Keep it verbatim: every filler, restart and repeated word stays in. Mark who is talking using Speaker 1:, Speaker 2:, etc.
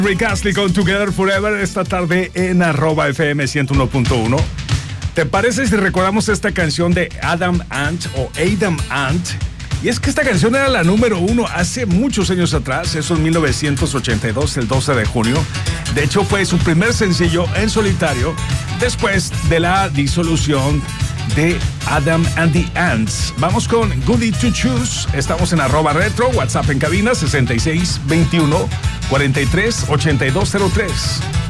Speaker 1: Rick Astley con Together Forever esta tarde en arroba F M ciento uno punto uno. ¿Te parece si recordamos esta canción de Adam Ant o Adam Ant? Y es que esta canción era la número uno hace muchos años atrás, eso en mil novecientos ochenta y dos, el doce de junio. De hecho, fue su primer sencillo en solitario después de la disolución de Adam and the Ants. Vamos con Goody to Choose. Estamos en arroba retro, WhatsApp en cabina sesenta y seis veintiuno cuarenta y tres ochenta y dos cero tres.